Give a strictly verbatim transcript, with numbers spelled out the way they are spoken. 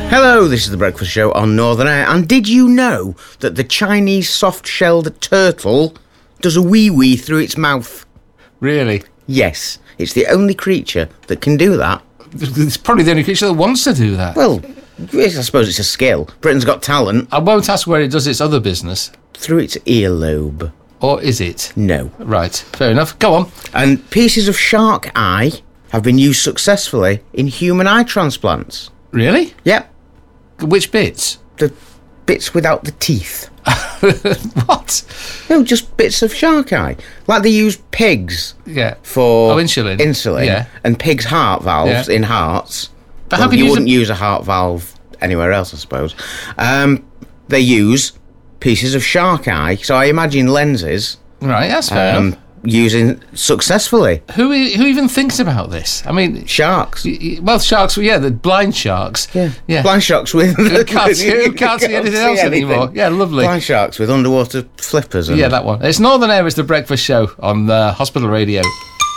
Hello, this is The Breakfast Show on Northern Air. And did you know that the Chinese soft-shelled turtle does a wee-wee through its mouth? Really? Yes, it's the only creature that can do that. It's probably the only creature that wants to do that. Well, I suppose it's a skill. Britain's Got Talent. I won't ask where it does its other business. Through its earlobe. Or is it? No. Right, fair enough. Go on. And pieces of shark eye have been used successfully in human eye transplants. Really? Yep. Which bits? The bits without the teeth. What? No, just bits of shark eye. Like they use pigs Yeah. for Oh, insulin. insulin Yeah. and pigs' heart valves Yeah. in hearts. But Well, how can you you use wouldn't a- use a heart valve anywhere else, I suppose. Um, they use pieces of shark eye, so I imagine lenses Right, that's fair um, enough. using successfully Who e- who even thinks about this? I mean, sharks. y- y- well, sharks. Yeah, the blind sharks. Yeah, yeah. blind sharks with Who can't see, who can't see anything else anymore? Yeah, lovely. Blind sharks with underwater flippers. And Yeah, that one. It's Northern Air. It's The Breakfast Show on uh, Hospital Radio.